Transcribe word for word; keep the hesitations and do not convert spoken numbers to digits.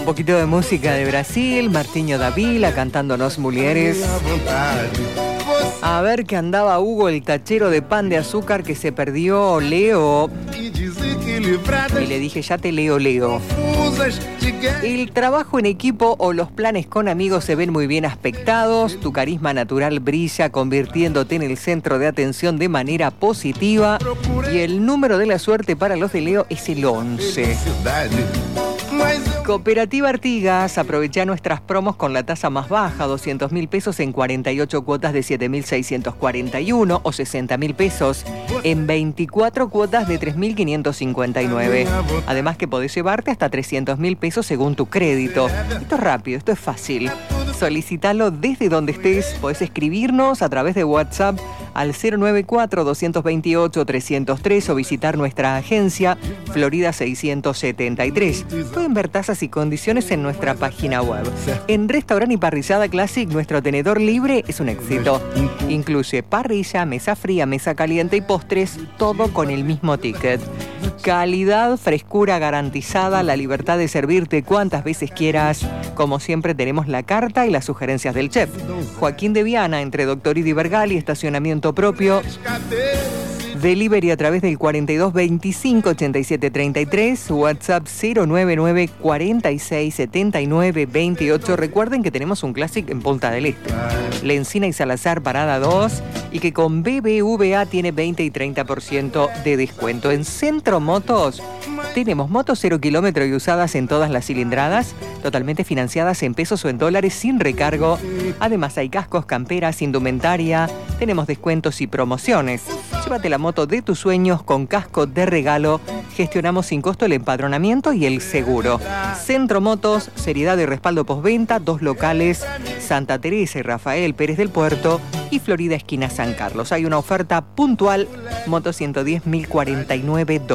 poquito de música de Brasil, Martinho da Vila cantando Nos Mulheres. A ver qué andaba Hugo, el tachero de pan de azúcar que se perdió Leo. Y le dije, ya te leo, Leo. El trabajo en equipo o los planes con amigos se ven muy bien aspectados. Tu carisma natural brilla, convirtiéndote en el centro de atención de manera positiva. Y el número de la suerte para los de Leo es el once. Cooperativa Artigas, aprovecha nuestras promos con la tasa más baja, doscientos mil pesos en cuarenta y ocho cuotas de siete mil seiscientos cuarenta y uno o sesenta mil pesos en veinticuatro cuotas de tres mil quinientos cincuenta y nueve. Además que podés llevarte hasta trescientos mil pesos según tu crédito. Esto es rápido, esto es fácil. Solicitalo desde donde estés, podés escribirnos a través de WhatsApp al cero nueve cuatro, dos dos ocho, tres cero tres o visitar nuestra agencia Florida seiscientos setenta y tres. Pueden ver tasas y condiciones en nuestra página web. En Restaurante y Parrillada Classic, nuestro tenedor libre es un éxito. Incluye parrilla, mesa fría, mesa caliente y postres, todo con el mismo ticket. Calidad, frescura garantizada, la libertad de servirte cuantas veces quieras. Como siempre tenemos la carta y las sugerencias del chef. Joaquín de Viana, entre Doctor y Vergali, estacionamiento propio. Delivery a través del cuarenta y dos veinticinco ochenta y siete treinta y tres, WhatsApp cero nueve nueve cuarenta y seis setenta y nueve veintiocho. Recuerden que tenemos un Classic en Punta del Este, Lencina y Salazar, Parada dos, y que con B B V A tiene veinte y treinta por ciento de descuento. En Centro Motos tenemos motos cero kilómetro y usadas en todas las cilindradas, totalmente financiadas en pesos o en dólares sin recargo. Además hay cascos, camperas, indumentaria, tenemos descuentos y promociones. Llévate la moto de tus sueños con casco de regalo. Gestionamos sin costo el empadronamiento y el seguro. Centro Motos, seriedad y respaldo postventa, dos locales, Santa Teresa y Rafael Pérez del Puerto y Florida esquina San Carlos. Hay una oferta puntual, moto ciento diez mil cuarenta y nueve dólares.